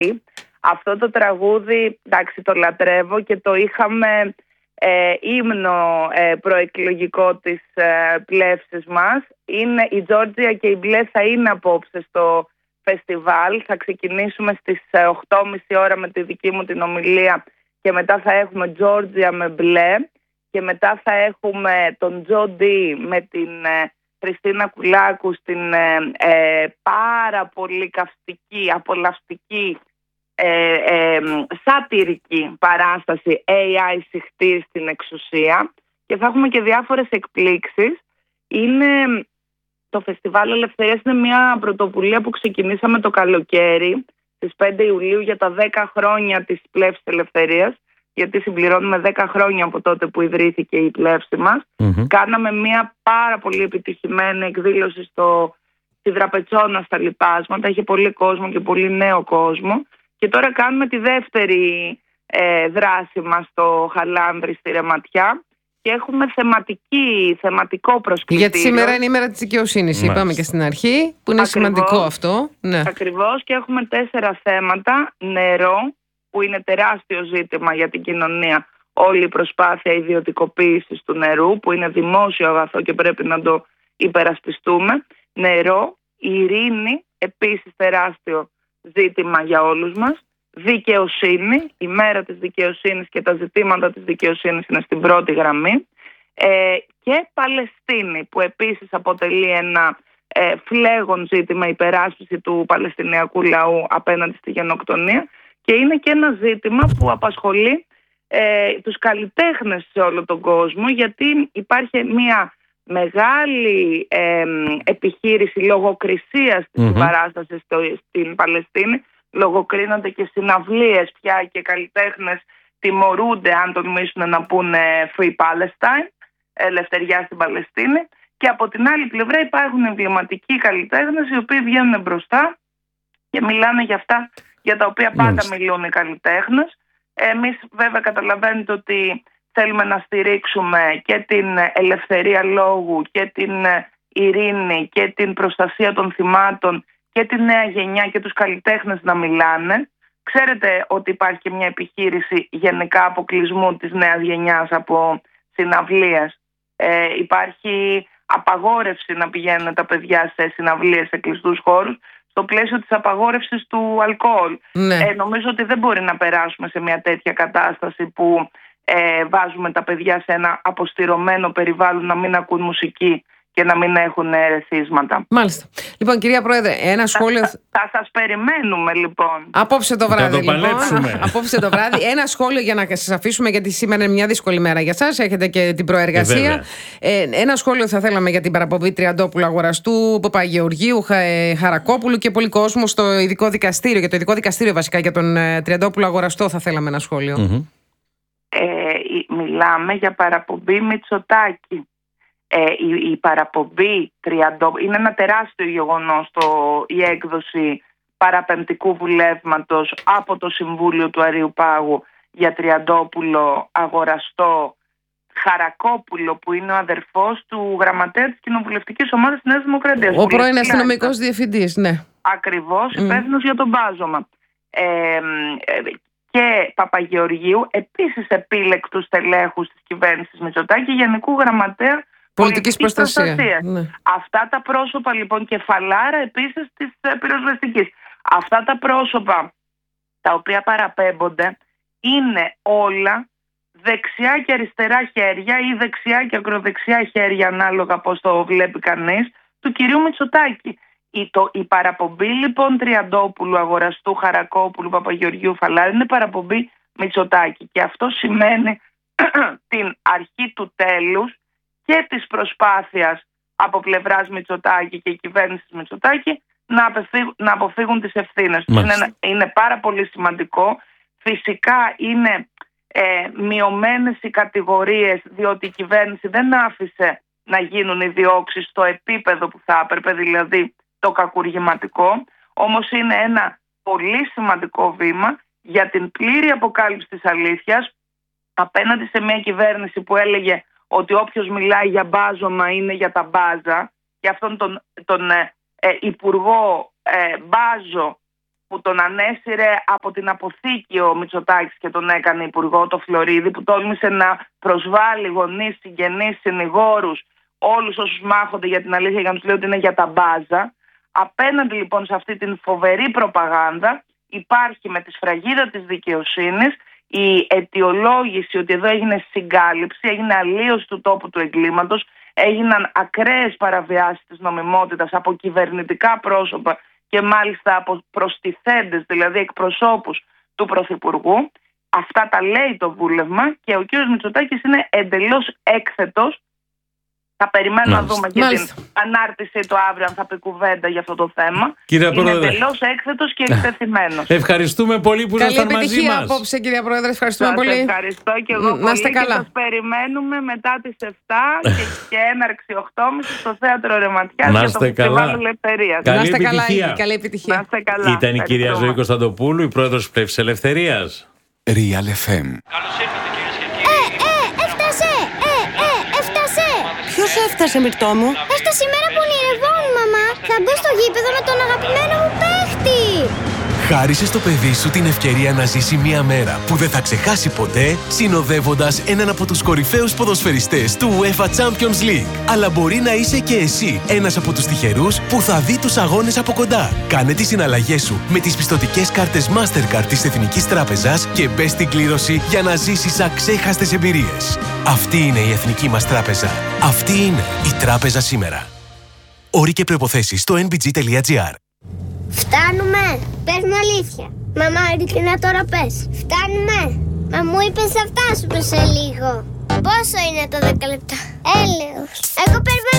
Αυτό το τραγούδι, εντάξει, το λατρεύω και το είχαμε ύμνο προεκλογικό της πλεύσης μας. Είναι η Τζόρτζια και η Μπλε θα είναι απόψε στο φεστιβάλ. Θα ξεκινήσουμε στις 8.30 ώρα με τη δική μου την ομιλία και μετά θα έχουμε Τζόρτζια με Μπλε και μετά θα έχουμε τον Τζο Ντι με την Χριστίνα Κουλάκου στην πάρα πολύ καυστική, απολαυστική σατυρική παράσταση AI σιχτή στην εξουσία και θα έχουμε και διάφορες εκπλήξεις. Το Φεστιβάλ Ελευθερίας είναι μια πρωτοβουλία που ξεκινήσαμε το καλοκαίρι στις 5 Ιουλίου για τα 10 χρόνια της Πλεύσης Ελευθερίας, γιατί συμπληρώνουμε 10 χρόνια από τότε που ιδρύθηκε η πλεύση μας. Κάναμε μια πάρα πολύ επιτυχημένη εκδήλωση στη Δραπετσόνα στα Λιπάσματα. Είχε πολύ κόσμο και πολύ νέο κόσμο. Και τώρα κάνουμε τη δεύτερη δράση μας στο Χαλάνδρη στη Ρεματιά και έχουμε θεματικό προσκλητήριο. Γιατί σήμερα είναι η μέρα της δικαιοσύνης, είπαμε και στην αρχή, που είναι σημαντικό αυτό. Ναι. Ακριβώς, και έχουμε 4 θέματα. Νερό, που είναι τεράστιο ζήτημα για την κοινωνία, όλη η προσπάθεια ιδιωτικοποίησης του νερού, που είναι δημόσιο αγαθό και πρέπει να το υπερασπιστούμε. Νερό, ειρήνη, επίσης τεράστιο ζήτημα για όλους μας. Δικαιοσύνη, η μέρα της δικαιοσύνης και τα ζητήματα της δικαιοσύνης είναι στην πρώτη γραμμή. Και Παλαιστίνη, που επίσης αποτελεί ένα φλέγον ζήτημα, υπεράσπιση του Παλαιστινιακού λαού απέναντι στη γενοκτονία, και είναι και ένα ζήτημα που απασχολεί τους καλλιτέχνες σε όλο τον κόσμο, γιατί υπάρχει μια μεγάλη επιχείρηση λογοκρισίας της συμπαράστασης στην Παλαιστίνη. Λογοκρίνονται και συναυλίες πια και καλλιτέχνες τιμωρούνται αν τολμήσουν να πούνε Free Palestine, ελευθεριά στην Παλαιστίνη. Και από την άλλη πλευρά υπάρχουν εμβληματικοί καλλιτέχνες οι οποίοι βγαίνουν μπροστά και μιλάνε για αυτά για τα οποία πάντα μιλούν οι καλλιτέχνες. Εμείς βέβαια καταλαβαίνετε ότι θέλουμε να στηρίξουμε και την ελευθερία λόγου και την ειρήνη και την προστασία των θυμάτων και τη νέα γενιά και τους καλλιτέχνες να μιλάνε. Ξέρετε ότι υπάρχει και μια επιχείρηση γενικά αποκλεισμού της νέας γενιάς από συναυλίες. Υπάρχει απαγόρευση να πηγαίνουν τα παιδιά σε συναυλίες σε κλειστούς χώρους στο πλαίσιο της απαγόρευσης του αλκοόλ. Νομίζω ότι δεν μπορεί να περάσουμε σε μια τέτοια κατάσταση που βάζουμε τα παιδιά σε ένα αποστηρωμένο περιβάλλον να μην ακούν μουσική και να μην έχουν ερεθίσματα. Μάλιστα. Λοιπόν, κυρία Πρόεδρε, ένα σχόλιο. Θα σας περιμένουμε, λοιπόν. Απόψε το βράδυ. Θα το παλέψουμε. Απόψε το βράδυ. Ένα σχόλιο για να σας αφήσουμε, γιατί σήμερα είναι μια δύσκολη μέρα για σας. Έχετε και την προεργασία. Ένα σχόλιο θα θέλαμε για την παραπομπή Τριαντόπουλου Αγοραστού, Παπαγεωργίου, Χαρακόπουλου και πολύ κόσμο στο ειδικό δικαστήριο. Για το ειδικό δικαστήριο, βασικά, για τον Τριαντόπουλο Αγοραστό, θα θέλαμε ένα σχόλιο. Μιλάμε για παραπομπή Μητσοτάκη. Η παραπομπή είναι ένα τεράστιο γεγονός η έκδοση παραπεμπτικού βουλεύματος από το Συμβούλιο του Αριουπάγου για Τριαντόπουλο Αγοραστό, Χαρακόπουλο, που είναι ο αδερφός του γραμματέα της κοινοβουλευτικής ομάδας της Νέας Δημοκρατίας. Ο πρώην αστυνομικός διευθυντής, ναι. Ακριβώς, υπεύθυνος για το μπάζωμα. Και Παπαγεωργίου, επίσης επίλεκτους τελέχους της κυβέρνησης Μητσοτάκη, Γενικού Γραμματέα Πολιτικής Προστασίας. Ναι. Αυτά τα πρόσωπα, λοιπόν, κεφαλάρα επίσης της πυροσβεστικής. Αυτά τα πρόσωπα τα οποία παραπέμπονται είναι όλα δεξιά και αριστερά χέρια ή δεξιά και ακροδεξιά χέρια, ανάλογα πώς το βλέπει κανείς, του κυρίου Μητσοτάκη. Η παραπομπή, λοιπόν, Τριαντόπουλου Αγοραστού, Χαρακόπουλου, Παπαγεωργίου, Φαλάρη είναι παραπομπή Μητσοτάκη, και αυτό σημαίνει την αρχή του τέλους και της προσπάθειας από πλευράς Μητσοτάκη και η κυβέρνηση Μητσοτάκη να αποφύγουν τις ευθύνες τους. Είναι πάρα πολύ σημαντικό. Φυσικά είναι μειωμένες οι κατηγορίες, διότι η κυβέρνηση δεν άφησε να γίνουν οι διώξεις στο επίπεδο που θα έπρεπε, δηλαδή το κακουργηματικό. Όμως είναι ένα πολύ σημαντικό βήμα για την πλήρη αποκάλυψη της αλήθειας απέναντι σε μια κυβέρνηση που έλεγε ότι όποιος μιλάει για μπάζωμα είναι για τα μπάζα, και αυτόν τον υπουργό Μπάζο, που τον ανέσυρε από την αποθήκη ο Μητσοτάκης και τον έκανε υπουργό, το Φλωρίδη, που τόλμησε να προσβάλλει γονείς, συγγενείς, συνηγόρους, όλους όσους μάχονται για την αλήθεια, για να τους λέει ότι είναι για τα μπάζα. Απέναντι λοιπόν σε αυτή την φοβερή προπαγάνδα υπάρχει με τη σφραγίδα της δικαιοσύνης η αιτιολόγηση ότι εδώ έγινε συγκάλυψη, έγινε αλλίωση του τόπου του εγκλήματος, έγιναν ακραίες παραβιάσεις της νομιμότητας από κυβερνητικά πρόσωπα και μάλιστα από προστιθέντες, δηλαδή εκπροσώπους του Πρωθυπουργού. Αυτά τα λέει το βούλευμα και ο κύριος Μητσοτάκης είναι εντελώς έκθετος. Θα περιμένουμε να δούμε και την ανάρτησή του αύριο, αν θα πει κουβέντα για αυτό το θέμα. Είναι εντελώς έκθετος και εκτεθειμένος. Ευχαριστούμε πολύ που ήσασταν μαζί μας. Καλή επιτυχία απόψε, κυρία Πρόεδρε. Ευχαριστούμε πολύ. Ευχαριστώ και εγώ πολύ. Και σας περιμένουμε μετά τις 7 και έναρξη 8.30 στο Θέατρο Ρεματιάς για το Φεστιβάλ Ελευθερίας. Να είστε καλά. Καλή επιτυχία. Ήταν η κυρία Ζωή Κωνσταντοπούλου, η πρόεδρος της Πλεύσης Ελευθερίας. Real FM. Ποιος έφτασε, Μυρτώ μου? Έφτασε η μέρα που ονειρευόμουν, μαμά. Θα μπω στο γήπεδο με τον αγαπημένο μου παίχτη. Χάρισε στο παιδί σου την ευκαιρία να ζήσει μια μέρα που δεν θα ξεχάσει ποτέ, συνοδεύοντας έναν από τους κορυφαίους ποδοσφαιριστές του UEFA Champions League. Αλλά μπορεί να είσαι και εσύ ένας από τους τυχερούς που θα δει τους αγώνες από κοντά. Κάνε τις συναλλαγές σου με τις πιστωτικές κάρτες Mastercard της Εθνικής Τράπεζας και μπες στην κλήρωση για να ζήσεις αξέχαστες εμπειρίες. Αυτή είναι η Εθνική μας Τράπεζα. Αυτή είναι η Τράπεζα σήμερα. Όροι και προϋποθέσεις στο nbg.gr. Φτάνουμε. Πες μου αλήθεια. Μαμά, ειλικρινά τώρα πες. Φτάνουμε. Μα μου είπες θα φτάσουμε σε λίγο. Πόσο είναι το 10 λεπτά? Έλεος. Εγώ περιμένω